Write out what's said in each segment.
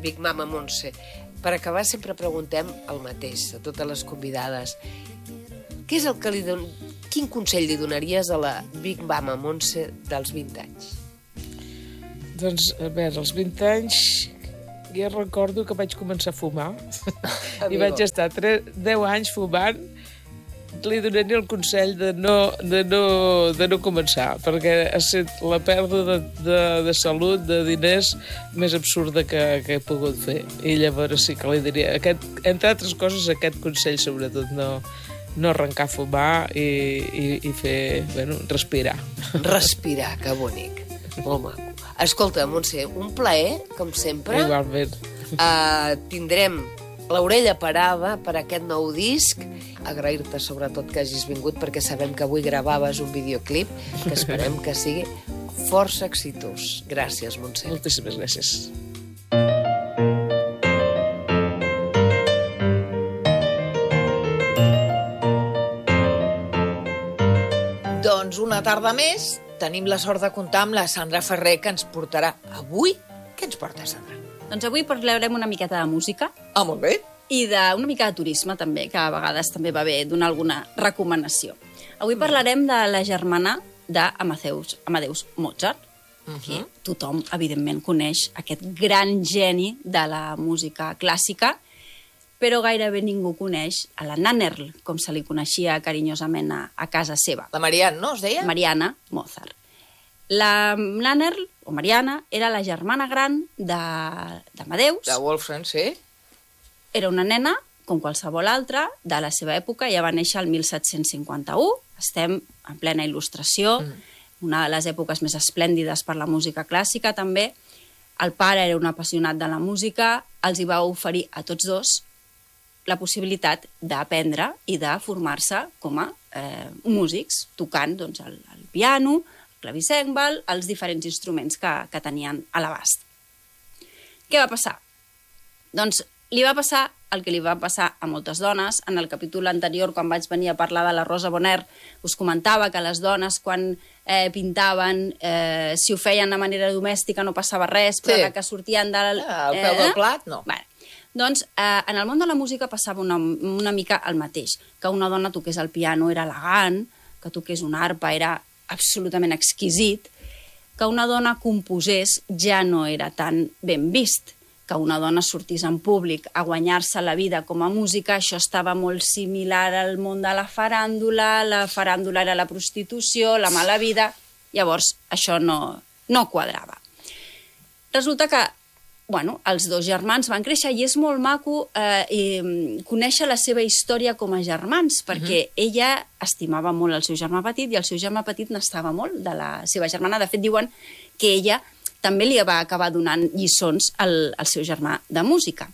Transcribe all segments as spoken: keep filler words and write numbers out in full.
Big Mama Montse. Per acabar, sempre preguntem el mateix a totes les convidades. Què és el que li don... Quin consell li donaries a la Big Mama Montse dels vint anys? Doncs, a veure, als vint anys jo recordo que vaig començar a fumar i vaig estar deu anys fumant. Li donaria el consell de no, de no, de no començar, perquè ha estat la pèrdua de, de, de salut, de diners, més absurda que, que he pogut fer. I llavors sí que li diria, aquest, entre altres coses, aquest consell, sobretot, no, no arrencar a fumar i, i, i fer, bueno, respirar. Respirar, que bonic. Molt maco. Escolta, Montse, un plaer, com sempre. Igualment. Uh, tindrem l'orella parada per aquest nou disc. Agrair-te sobretot que hagis vingut, perquè sabem que avui gravaves un videoclip que esperem que sigui força exitós. Gràcies, Montse. Moltíssimes gràcies. Doncs una tarda més tenim la sort de comptar amb la Sandra Ferrer, que ens portarà avui. Què ens porta, Sandra? Doncs avui parlarem una miqueta de música. Ah, molt bé. I d'una mica de turisme, també, que a vegades també va bé donar alguna recomanació. Avui parlarem de la germana d'Amadeus Amadeus Mozart, uh -huh. que tothom, evidentment, coneix aquest gran geni de la música clàssica, però gairebé ningú coneix a la Nannerl, com se li coneixia carinyosament a, a casa seva. La Marianne, no, es deia? Mariana Mozart. La Nannerl, o Mariana, era la germana gran d'Amadeus. De Wolfgang, sí. Era una nena, com qualsevol altra, de la seva època. Ja va néixer el mil set-cents cinquanta-u. Estem en plena il·lustració, mm. una de les èpoques més esplèndides per la música clàssica, també. El pare era un apassionat de la música, els hi va oferir a tots dos la possibilitat d'aprendre i de formar-se com a eh, músics, tocant doncs, el, el piano, el clavicèmbal, els diferents instruments que, que tenien a l'abast. Què va passar? Doncs li va passar el que li va passar a moltes dones. En el capítol anterior, quan vaig venir a parlar de la Rosa Bonheur, us comentava que les dones, quan eh, pintaven, eh, si ho feien de manera domèstica no passava res, però sí. que sortien del... Ah, al peu eh? del plat, no. Bé, doncs, eh, en el món de la música passava una, una mica el mateix. Que una dona toqués el piano era elegant, que toqués una arpa era absolutament exquisit, que una dona composés ja no era tan ben vist, que una dona sortís en públic a guanyar-se la vida com a música, això estava molt similar al món de la faràndula, la faràndula era la prostitució, la mala vida, llavors això no, no quadrava. Resulta que, bueno, els dos germans van créixer i és molt maco eh, i conèixer la seva història com a germans, perquè uh-huh. ella estimava molt el seu germà petit i el seu germà petit n'estava molt de la seva germana. De fet, diuen que ella també li va acabar donant lliçons al, al seu germà de música.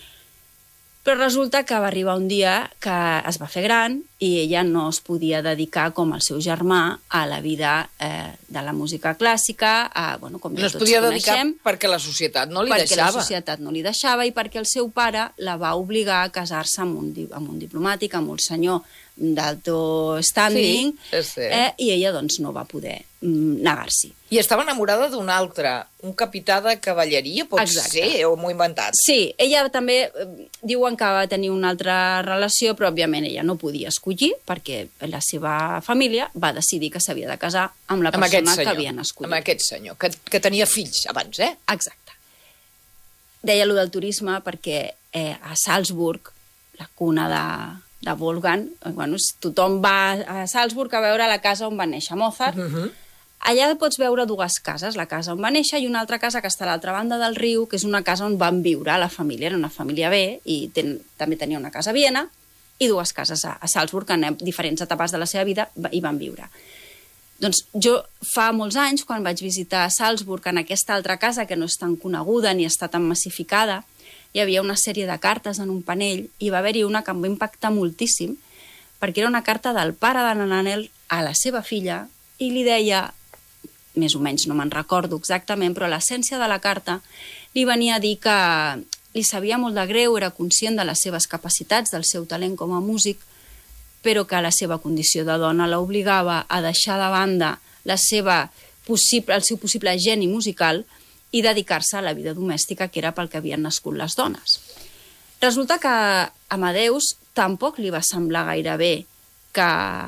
Però resulta que va arribar un dia que es va fer gran i ella no es podia dedicar com el seu germà a la vida eh, de la música clàssica, a, bueno, com ja no tots es podia coneixem, dedicar perquè la societat no li perquè deixava. Perquè la societat no li deixava i perquè el seu pare la va obligar a casar-se amb un, amb un diplomàtic, amb un senyor d'alto standing, sí, eh, i ella doncs no va poder mm, negar-s'hi. I estava enamorada d'un altre, un capità de cavalleria, pot Exacte. ser, o m'ho he inventat? Sí, ella també, eh, diuen que va tenir una altra relació, però òbviament ella no podia escollir, perquè la seva família va decidir que s'havia de casar amb la amb persona senyor, que havien escollit. Amb aquest senyor, que, que tenia fills abans, eh? Exacte. Deia allò del turisme perquè eh, a Salzburg, la cuna de... de Wolfgang, bueno, tothom va a Salzburg a veure la casa on va néixer Mozart. Uh-huh. Allà pots veure dues cases, la casa on va néixer i una altra casa que està a l'altra banda del riu, que és una casa on van viure la família, era una família bé, i ten, també tenia una casa a Viena i dues cases a, a Salzburg, que en diferents etapes de la seva vida hi van viure. Doncs jo fa molts anys, quan vaig visitar Salzburg, en aquesta altra casa, que no és tan coneguda ni està tan massificada, hi havia una sèrie de cartes en un panell i va haver-hi una que em va impactar moltíssim perquè era una carta del pare de la Nannerl a la seva filla i li deia, més o menys no me'n recordo exactament, però l'essència de la carta li venia a dir que li sabia molt de greu, era conscient de les seves capacitats, del seu talent com a músic, però que la seva condició de dona l'obligava a deixar de banda la seva possible, el seu possible geni musical i dedicar-se a la vida domèstica, que era pel que havien nascut les dones. Resulta que a Amadeus tampoc li va semblar gaire bé que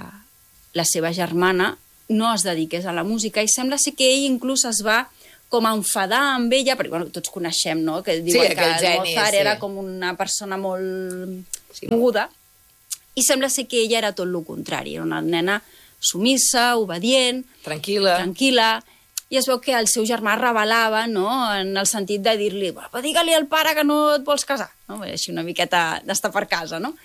la seva germana no es dediqués a la música, i sembla ser que ell inclús es va com a enfadar amb ella, perquè bueno, tots coneixem, no?, que diuen sí, que el geni, Mozart sí. era com una persona molt sí, moguda, i sembla ser que ella era tot el contrari, era una nena sumissa, obedient, Tranquil·la. tranquil·la, i es veu que el seu germà revelava, no?, en el sentit de dir-li, però digue-li al pare que no et vols casar, no?, així una miqueta d'estar per casa, no?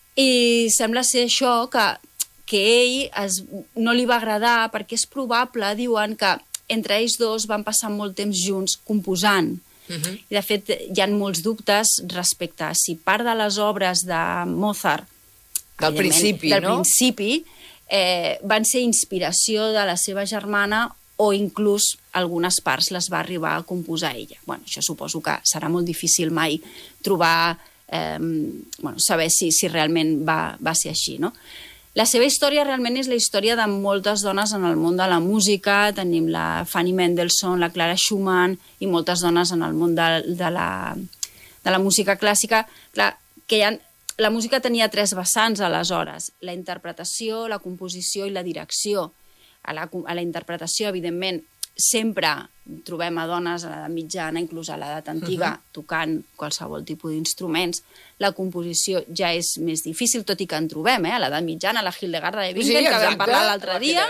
I sembla ser això que, que ell es, no li va agradar, perquè és probable, diuen, que entre ells dos van passar molt temps junts composant. Uh-huh. I, de fet, hi ha molts dubtes respecte a si part de les obres de Mozart, del principi, del no? principi, eh, van ser inspiració de la seva germana, o inclús algunes parts les va arribar a composar ella. Bueno, això suposo que serà molt difícil mai trobar, eh, bueno, saber si, si realment va, va ser així, no? La seva història realment és la història de moltes dones en el món de la música. Tenim la Fanny Mendelssohn, la Clara Schumann i moltes dones en el món de, de, la, de la música clàssica. Clar, que hi ha, la música tenia tres vessants aleshores: la interpretació, la composició i la direcció. A la, a la interpretació, evidentment, sempre trobem a dones a l'edat mitjana, inclús a l'edat antiga, uh-huh. tocant qualsevol tipus d'instruments. La composició ja és més difícil, tot i que en trobem, eh? A l'edat mitjana, la Hildegarda de Bingen, sí, que vam parlar l'altre dia,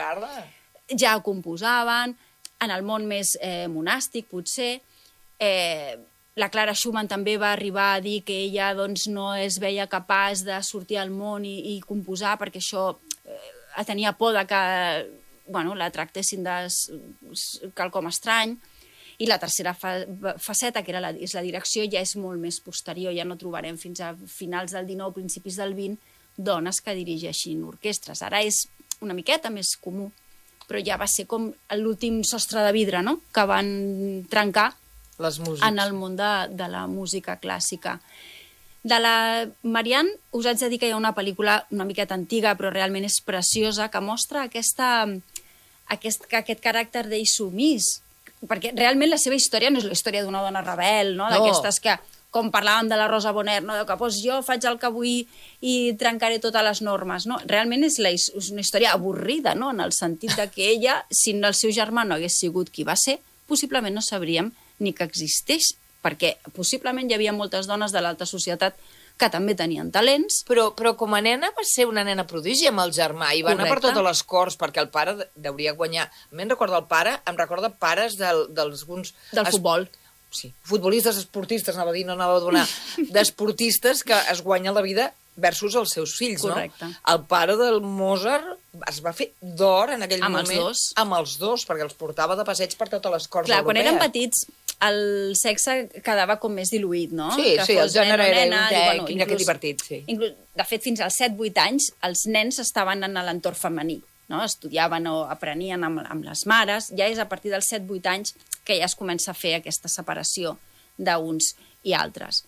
ja composaven. En el món més eh, monàstic, potser. Eh, la Clara Schumann també va arribar a dir que ella doncs, no es veia capaç de sortir al món i, i composar, perquè això eh, tenia por de que bueno, la tractessin de quelcom estrany. I la tercera fa faceta, que era la, és la direcció, ja és molt més posterior. Ja no trobarem fins a finals del dinou, principis del vint, dones que dirigeixin orquestres. Ara és una miqueta més comú, però ja va ser com l'últim sostre de vidre, no?, que van trencar les músics en el món de, de la música clàssica. De la Marianne us haig de dir que hi ha una pel·lícula una miqueta antiga, però realment és preciosa, que mostra aquesta, aquest, aquest caràcter d'ell sumís, perquè realment la seva història no és la història d'una dona rebel, no? D'aquestes que, com parlàvem de la Rosa Bonheur, no? que pues, jo faig el que vull i trencaré totes les normes. No? Realment és, la, és una història avorrida, no? En el sentit de que ella, si el seu germà no hagués sigut qui va ser, possiblement no sabríem ni que existeix, perquè possiblement hi havia moltes dones de l'alta societat que també tenien talents. Però, però com a nena va ser una nena prodigi amb el germà, i va anar per totes les corts, perquè el pare deuria guanyar. A mi em recorda el pare, em recorda pares del, dels alguns... Del futbol. Sí, futbolistes, esportistes, anava a dir, no anava a donar, d'esportistes que es guanyen la vida versus els seus fills, correcte. No? El pare del Mozart es va fer d'or en aquell amb moment. Els dos. Amb els dos, perquè els portava de passeig per totes les corts Clar, europees. Quan eren petits, el sexe quedava com més diluït, no? Sí, que sí, el gènere era un i, bueno, mira que divertit, sí. Inclús, de fet, fins als set vuit anys, els nens estaven en l'entorn femení, no? Estudiaven o aprenien amb, amb les mares. Ja és a partir dels set vuit anys que ja es comença a fer aquesta separació d'uns i altres.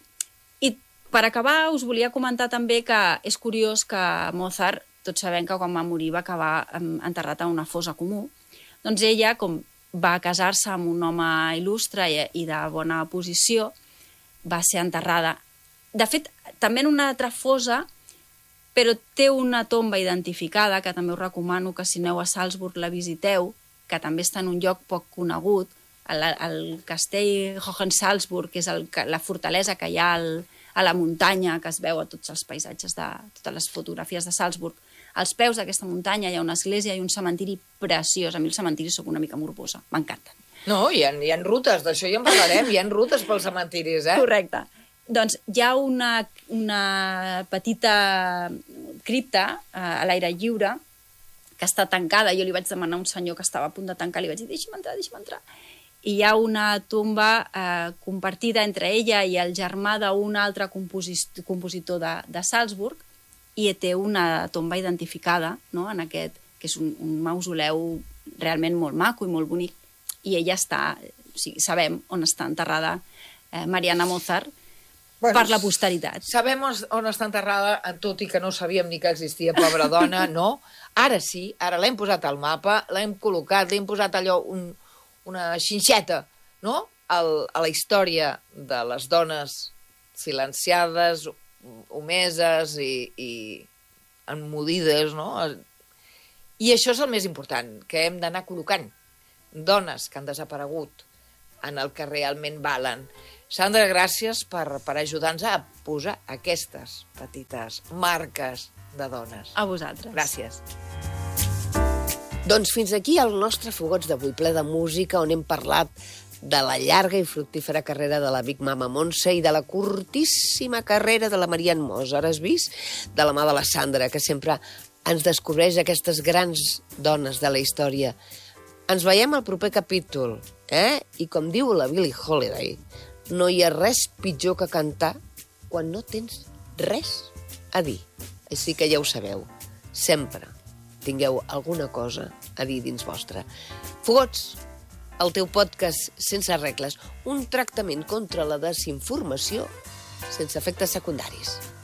I per acabar, us volia comentar també que és curiós que Mozart, tots sabem que quan va morir va acabar enterrat a una fossa comú, doncs ella, com va casar-se amb un home il·lustre i de bona posició, va ser enterrada. De fet, també en una altra fossa, però té una tomba identificada, que també us recomano que si aneu a Salzburg la visiteu, que també està en un lloc poc conegut, el, el castell Hohensalzburg, que és el, la fortalesa que hi ha al, a la muntanya, que es veu a tots els paisatges, de totes les fotografies de Salzburg. Als peus d'aquesta muntanya hi ha una església i un cementiri preciós. A mi els cementiris soc una mica morbosa, m'encanten. No, hi ha, hi ha rutes, d'això ja en parlarem, hi ha rutes pels cementiris, eh? Correcte. Doncs hi ha una, una petita cripta a l'aire lliure que està tancada. Jo li vaig demanar a un senyor que estava a punt de tancar, li vaig dir, deixa'm entrar, deixa'm entrar. I hi ha una tomba eh, compartida entre ella i el germà d'un altre compositor, compositor de, de Salzburg, i té una tomba identificada, no?, en aquest, que és un, un mausoleu realment molt maco i molt bonic, i ella està, o sigui, sabem on està enterrada eh, Marianne Mozart, bueno, per la posteritat. Sabem on està enterrada, tot i que no sabíem ni que existia, pobra dona, no? Ara sí, ara l'hem posat al mapa, l'hem col·locat, l'hem posat allò, un, una xinxeta no? El, a la història de les dones silenciades, omeses i, i emmudides, no? I això és el més important, que hem d'anar col·locant dones que han desaparegut en el que realment valen. Sandra, gràcies per, per ajudar-nos a posar aquestes petites marques de dones. A vosaltres. Gràcies. Doncs fins aquí el nostre Fogots d'avui, ple de música, on hem parlat de la llarga i fructífera carrera de la Big Mama Montse i de la curtíssima carrera de la Marianne Moss. Ara has vist? De la mà de la Sandra, que sempre ens descobreix aquestes grans dones de la història. Ens veiem al proper capítol, eh? I com diu la Billie Holiday, no hi ha res pitjor que cantar quan no tens res a dir. Així que ja ho sabeu, sempre tingueu alguna cosa a dir dins vostre. Fogots, el teu podcast sense regles, un tractament contra la desinformació sense efectes secundaris.